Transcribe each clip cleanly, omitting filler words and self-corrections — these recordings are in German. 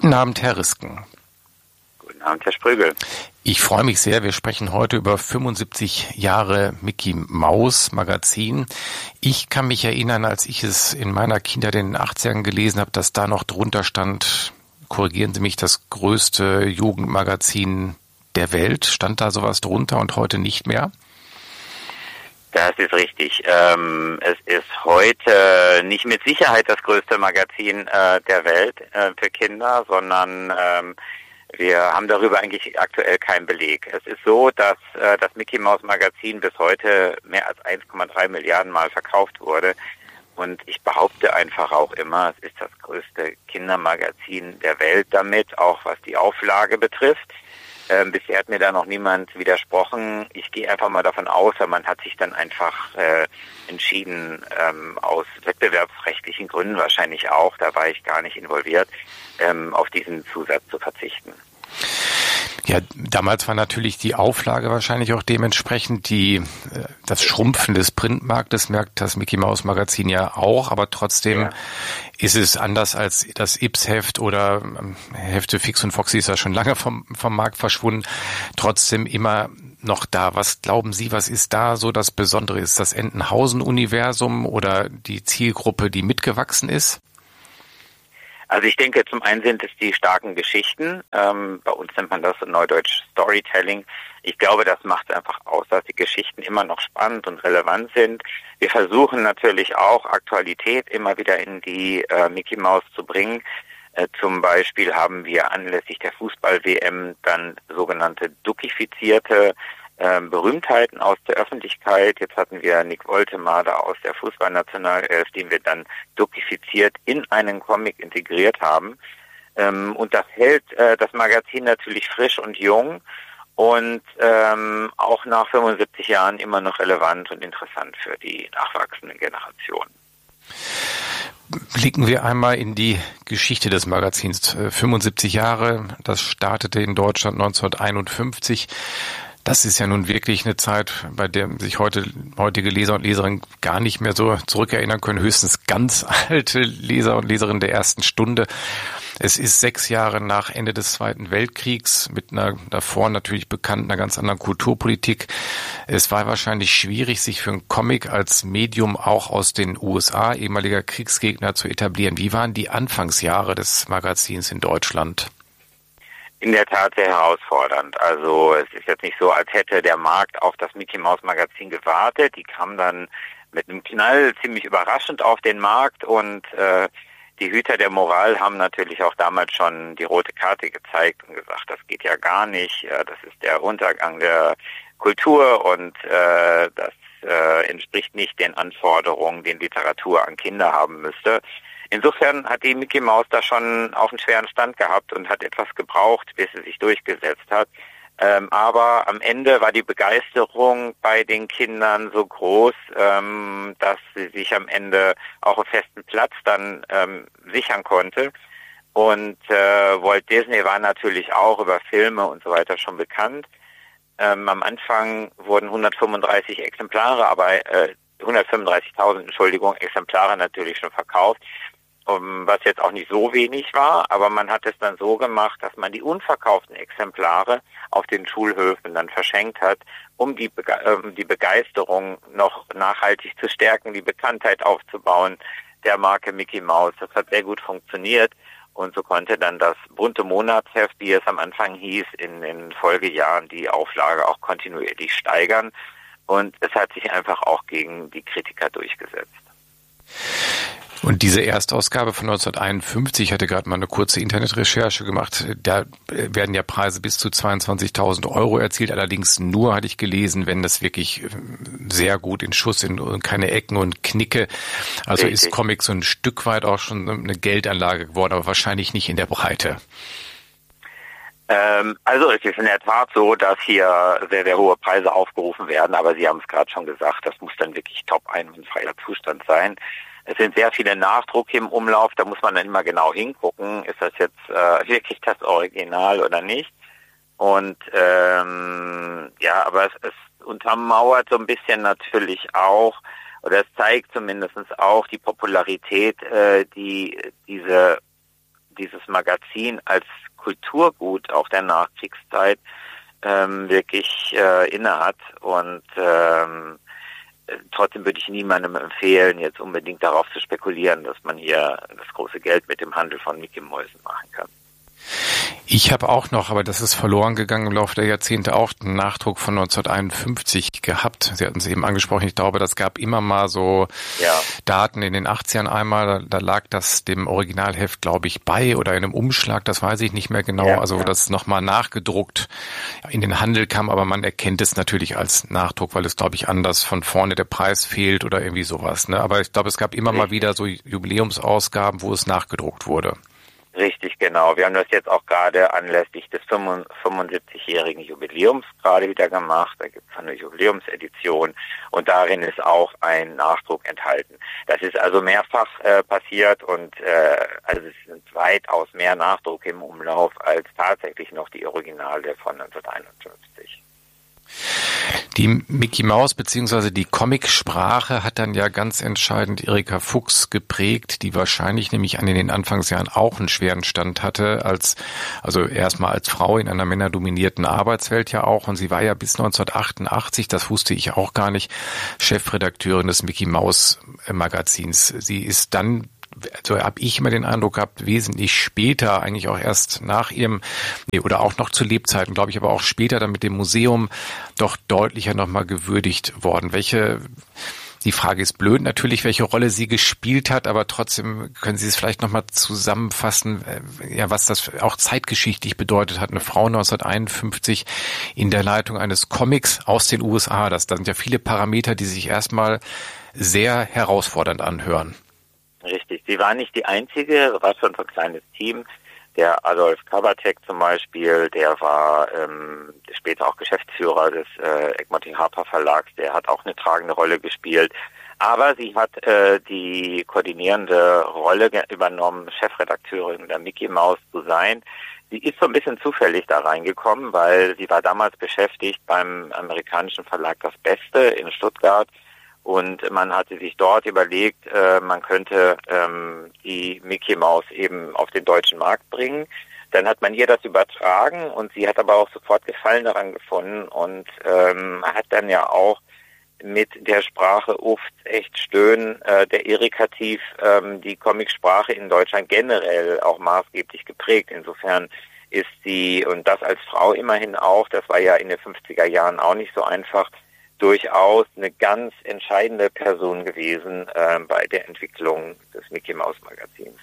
Guten Abend, Herr Risken. Guten Abend, Herr Sprügel. Ich freue mich sehr. Wir sprechen heute über 75 Jahre Mickey Maus Magazin. Ich kann mich erinnern, als ich es in meiner Kindheit in den 80ern gelesen habe, dass da noch drunter stand, korrigieren Sie mich, das größte Jugendmagazin der Welt. Stand da sowas drunter und heute nicht mehr? Das ist richtig. Es ist heute nicht mit Sicherheit das größte Magazin der Welt für Kinder, sondern wir haben darüber eigentlich aktuell keinen Beleg. Es ist so, dass das Mickey Maus Magazin bis heute mehr als 1,3 Milliarden Mal verkauft wurde. Und ich behaupte einfach auch immer, es ist das größte Kindermagazin der Welt damit, auch was die Auflage betrifft. Bisher hat mir da noch niemand widersprochen. Ich gehe einfach mal davon aus, weil man hat sich dann einfach entschieden, aus wettbewerbsrechtlichen Gründen wahrscheinlich auch, da war ich gar nicht involviert, auf diesen Zusatz zu verzichten. Ja, damals war natürlich die Auflage wahrscheinlich auch dementsprechend das Schrumpfen des Printmarktes merkt das Mickey Maus Magazin ja auch, aber trotzdem ist es anders als das Ips-Heft oder Hefte Fix und Foxy ist ja schon lange vom Markt verschwunden, trotzdem immer noch da. Was glauben Sie, was ist da so das Besondere? Ist das Entenhausen-Universum oder die Zielgruppe, die mitgewachsen ist? Also ich denke, zum einen sind es die starken Geschichten. Bei uns nennt man das in Neudeutsch Storytelling. Ich glaube, das macht einfach aus, dass die Geschichten immer noch spannend und relevant sind. Wir versuchen natürlich auch, Aktualität immer wieder in die Mickey Maus zu bringen. Zum Beispiel haben wir anlässlich der Fußball-WM dann sogenannte duckifizierte Berühmtheiten aus der Öffentlichkeit. Jetzt hatten wir Nick Woltemade aus der Fußballnationalelf, den wir dann duckifiziert in einen Comic integriert haben. Und das hält das Magazin natürlich frisch und jung und auch nach 75 Jahren immer noch relevant und interessant für die nachwachsenden Generationen. Blicken wir einmal in die Geschichte des Magazins. 75 Jahre, das startete in Deutschland 1951. Das ist ja nun wirklich eine Zeit, bei der sich heutige Leser und Leserinnen gar nicht mehr so zurückerinnern können. Höchstens ganz alte Leser und Leserinnen der ersten Stunde. Es ist 6 Jahre nach Ende des Zweiten Weltkriegs mit einer davor natürlich bekannten, einer ganz anderen Kulturpolitik. Es war wahrscheinlich schwierig, sich für einen Comic als Medium auch aus den USA, ehemaliger Kriegsgegner, zu etablieren. Wie waren die Anfangsjahre des Magazins in Deutschland? In der Tat sehr herausfordernd. Also es ist jetzt nicht so, als hätte der Markt auf das Mickey Maus Magazin gewartet. Die kam dann mit einem Knall ziemlich überraschend auf den Markt und die Hüter der Moral haben natürlich auch damals schon die rote Karte gezeigt und gesagt, das geht ja gar nicht, das ist der Untergang der Kultur und das entspricht nicht den Anforderungen, den Literatur an Kinder haben müsste. Insofern hat die Mickey Maus da schon auf einen schweren Stand gehabt und hat etwas gebraucht, bis sie sich durchgesetzt hat. Aber am Ende war die Begeisterung bei den Kindern so groß, dass sie sich am Ende auch einen festen Platz dann sichern konnte. Und Walt Disney war natürlich auch über Filme und so weiter schon bekannt. Am Anfang wurden 135 Exemplare, aber 135.000 Exemplare natürlich schon verkauft. Was jetzt auch nicht so wenig war, aber man hat es dann so gemacht, dass man die unverkauften Exemplare auf den Schulhöfen dann verschenkt hat, um die Begeisterung noch nachhaltig zu stärken, die Bekanntheit aufzubauen der Marke Mickey Maus. Das hat sehr gut funktioniert und so konnte dann das bunte Monatsheft, wie es am Anfang hieß, in den Folgejahren die Auflage auch kontinuierlich steigern und es hat sich einfach auch gegen die Kritiker durchgesetzt. Und diese Erstausgabe von 1951, ich hatte gerade mal eine kurze Internetrecherche gemacht, da werden ja Preise bis zu 22.000 Euro erzielt, allerdings nur, hatte ich gelesen, wenn das wirklich sehr gut in Schuss sind und keine Ecken und Knicke. Also Richtig. Ist Comic so ein Stück weit auch schon eine Geldanlage geworden, aber wahrscheinlich nicht in der Breite. Also es ist in der Tat so, dass hier sehr, sehr hohe Preise aufgerufen werden, aber Sie haben es gerade schon gesagt, das muss dann wirklich top einwandfreier Zustand sein. Es sind sehr viele Nachdrucke im Umlauf, da muss man dann immer genau hingucken, ist das jetzt wirklich das Original oder nicht. Und ja, aber es untermauert so ein bisschen natürlich auch, oder es zeigt zumindest auch die Popularität, die diese dieses Magazin als Kulturgut auch der Nachkriegszeit wirklich inne hat. Und trotzdem würde ich niemandem empfehlen, jetzt unbedingt darauf zu spekulieren, dass man hier das große Geld mit dem Handel von Mickey-Mäusen machen kann. Ich habe auch noch, aber das ist verloren gegangen im Laufe der Jahrzehnte, auch einen Nachdruck von 1951 gehabt. Sie hatten es eben angesprochen, ich glaube, das gab immer mal so Daten in den 80ern einmal, da lag das dem Originalheft, glaube ich, bei oder in einem Umschlag, das weiß ich nicht mehr genau, also das nochmal nachgedruckt in den Handel kam, aber man erkennt es natürlich als Nachdruck, weil es, glaube ich, anders von vorne der Preis fehlt oder irgendwie sowas. Ne? Aber ich glaube, es gab immer mal wieder so Jubiläumsausgaben, wo es nachgedruckt wurde. Richtig, genau. Wir haben das jetzt auch gerade anlässlich des 75-jährigen Jubiläums gerade wieder gemacht. Da gibt es eine Jubiläumsedition und darin ist auch ein Nachdruck enthalten. Das ist also mehrfach passiert und also es sind weitaus mehr Nachdruck im Umlauf als tatsächlich noch die Originale von 1951. Die Mickey Maus bzw. die Comicsprache hat dann ja ganz entscheidend Erika Fuchs geprägt, die wahrscheinlich nämlich in den Anfangsjahren auch einen schweren Stand hatte, also erstmal als Frau in einer männerdominierten Arbeitswelt ja auch, und sie war ja bis 1988, das wusste ich auch gar nicht, Chefredakteurin des Mickey Maus Magazins. Sie ist dann, also habe ich immer den Eindruck gehabt, wesentlich später, eigentlich auch erst nach ihrem, oder auch noch zu Lebzeiten, glaube ich, aber auch später dann mit dem Museum doch deutlicher nochmal gewürdigt worden. Die Frage ist blöd natürlich, welche Rolle sie gespielt hat, aber trotzdem können Sie es vielleicht nochmal zusammenfassen, was das auch zeitgeschichtlich bedeutet hat, eine Frau 1951 in der Leitung eines Comics aus den USA. Da sind ja viele Parameter, die sich erstmal sehr herausfordernd anhören. Richtig, sie war nicht die einzige, war schon so ein kleines Team. Der Adolf Kabatek zum Beispiel, der war später auch Geschäftsführer des Egmont Harper Verlags, der hat auch eine tragende Rolle gespielt. Aber sie hat die koordinierende Rolle übernommen, Chefredakteurin der Mickey Maus zu sein. Sie ist so ein bisschen zufällig da reingekommen, weil sie war damals beschäftigt beim amerikanischen Verlag Das Beste in Stuttgart. Und man hatte sich dort überlegt, man könnte die Mickey Maus eben auf den deutschen Markt bringen. Dann hat man ihr das übertragen und sie hat aber auch sofort Gefallen daran gefunden und hat dann ja auch mit der Sprache Uft, echt Stöhn, der Erikativ, die Comicsprache in Deutschland generell auch maßgeblich geprägt. Insofern ist sie, und das als Frau immerhin auch, das war ja in den 50er Jahren auch nicht so einfach, durchaus eine ganz entscheidende Person gewesen bei der Entwicklung des Mickey Maus Magazins.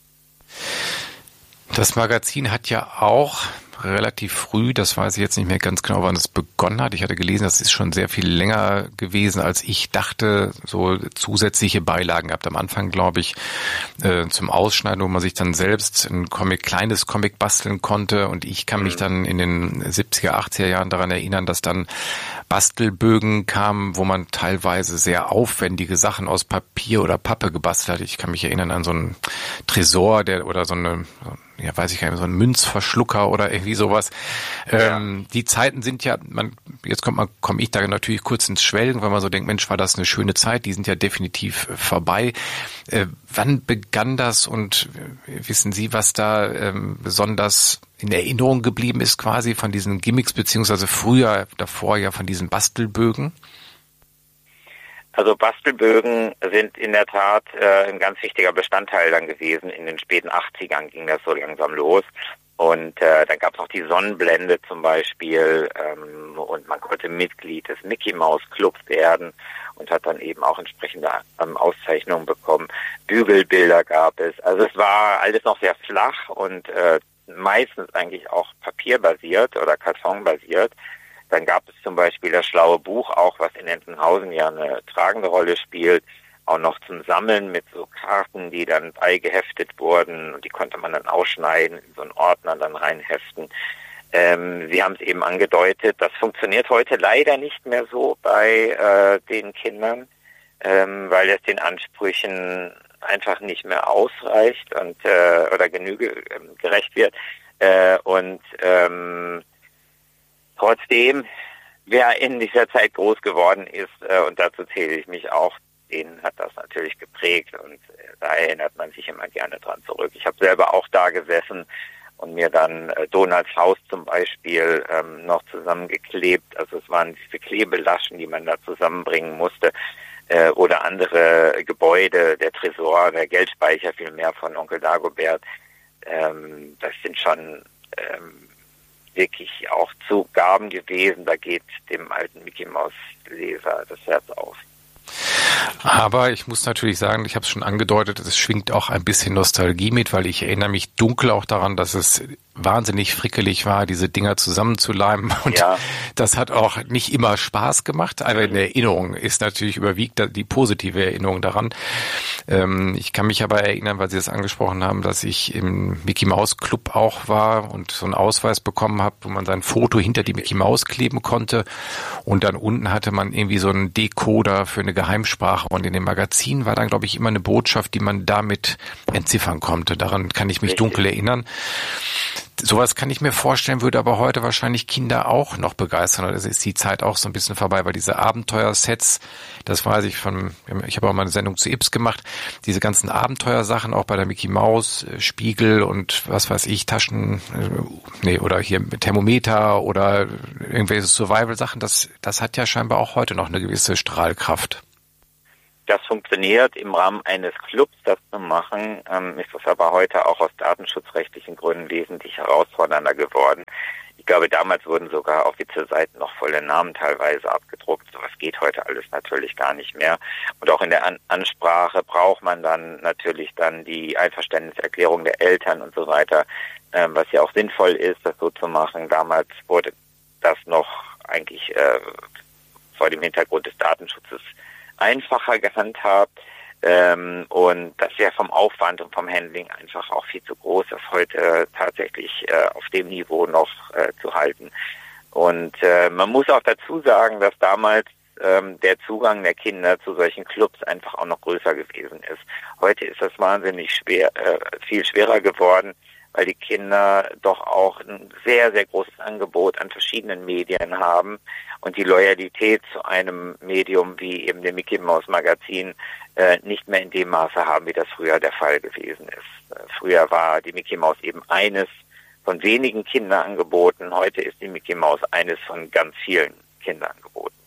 Das Magazin hat ja auch relativ früh, das weiß ich jetzt nicht mehr ganz genau, wann es begonnen hat. Ich hatte gelesen, das ist schon sehr viel länger gewesen, als ich dachte, so zusätzliche Beilagen gehabt. Am Anfang, glaube ich, zum Ausschneiden, wo man sich dann selbst ein kleines Comic basteln konnte. Und ich kann mich dann in den 70er, 80er Jahren daran erinnern, dass dann Bastelbögen kamen, wo man teilweise sehr aufwendige Sachen aus Papier oder Pappe gebastelt hat. Ich kann mich erinnern an so einen Tresor, oder so eine, ja, weiß ich gar nicht, so ein Münzverschlucker oder irgendwie sowas. Die Zeiten sind ja, jetzt komme ich da natürlich kurz ins Schwelgen, weil man so denkt, Mensch, war das eine schöne Zeit, die sind ja definitiv vorbei. Wann begann das und wissen Sie, was da besonders in Erinnerung geblieben ist quasi von diesen Gimmicks, beziehungsweise davor ja von diesen Bastelbögen? Also Bastelbögen sind in der Tat ein ganz wichtiger Bestandteil dann gewesen. In den späten 80ern ging das so langsam los. Und dann gab es auch die Sonnenblende zum Beispiel und man konnte Mitglied des Mickey Maus Clubs werden und hat dann eben auch entsprechende Auszeichnungen bekommen. Bügelbilder gab es. Also es war alles noch sehr flach und meistens eigentlich auch papierbasiert oder kartonbasiert. Dann gab es zum Beispiel das Schlaue Buch, auch was in Entenhausen ja eine tragende Rolle spielt, auch noch zum Sammeln mit so Karten, die dann beigeheftet wurden und die konnte man dann ausschneiden, in so einen Ordner dann reinheften. Sie haben es eben angedeutet, das funktioniert heute leider nicht mehr so bei den Kindern, weil es den Ansprüchen einfach nicht mehr ausreicht und oder gerecht wird. Trotzdem, wer in dieser Zeit groß geworden ist, und dazu zähle ich mich auch, den hat das natürlich geprägt und da erinnert man sich immer gerne dran zurück. Ich habe selber auch da gesessen und mir dann Donalds Haus zum Beispiel noch zusammengeklebt. Also es waren diese Klebelaschen, die man da zusammenbringen musste. Oder andere Gebäude, der Tresor, der Geldspeicher vielmehr von Onkel Dagobert. Das sind schon wirklich auch Zugaben gewesen. Da geht dem alten Mickey-Maus-Leser das Herz auf. Aber ich muss natürlich sagen, ich habe es schon angedeutet, es schwingt auch ein bisschen Nostalgie mit, weil ich erinnere mich dunkel auch daran, dass es wahnsinnig frickelig war, diese Dinger zusammenzuleimen. Und ja, das hat auch nicht immer Spaß gemacht, aber in der Erinnerung ist natürlich überwiegt die positive Erinnerung daran. Ich kann mich aber erinnern, weil Sie das angesprochen haben, dass ich im Mickey Maus Club auch war und so einen Ausweis bekommen habe, wo man sein Foto hinter die Mickey Maus kleben konnte. Und dann unten hatte man irgendwie so einen Decoder für eine Geheimsprache. Und in dem Magazin war dann, glaube ich, immer eine Botschaft, die man damit entziffern konnte. Daran kann ich mich dunkel erinnern. Sowas kann ich mir vorstellen, würde aber heute wahrscheinlich Kinder auch noch begeistern. Also ist die Zeit auch so ein bisschen vorbei, weil diese Abenteuersets, das weiß ich ich habe auch mal eine Sendung zu Ips gemacht, diese ganzen Abenteuersachen, auch bei der Mickey Maus, Spiegel und was weiß ich, oder hier Thermometer oder irgendwelche Survival-Sachen, das hat ja scheinbar auch heute noch eine gewisse Strahlkraft. Das funktioniert im Rahmen eines Clubs, das zu machen, ist das aber heute auch aus datenschutzrechtlichen Gründen wesentlich herausfordernder geworden. Ich glaube, damals wurden sogar auf Witze-Seiten noch volle Namen teilweise abgedruckt. Sowas geht heute alles natürlich gar nicht mehr. Und auch in der Ansprache braucht man dann natürlich die Einverständniserklärung der Eltern und so weiter, was ja auch sinnvoll ist, das so zu machen. Damals wurde das noch eigentlich vor dem Hintergrund des Datenschutzes einfacher gehandhabt und das wäre vom Aufwand und vom Handling einfach auch viel zu groß, das heute tatsächlich auf dem Niveau noch zu halten. Und man muss auch dazu sagen, dass damals der Zugang der Kinder zu solchen Clubs einfach auch noch größer gewesen ist. Heute ist das wahnsinnig viel schwerer geworden, weil die Kinder doch auch ein sehr, sehr großes Angebot an verschiedenen Medien haben und die Loyalität zu einem Medium wie eben dem Mickey Maus Magazin nicht mehr in dem Maße haben, wie das früher der Fall gewesen ist. Früher war die Mickey Maus eben eines von wenigen Kinderangeboten, heute ist die Mickey Maus eines von ganz vielen Kinderangeboten.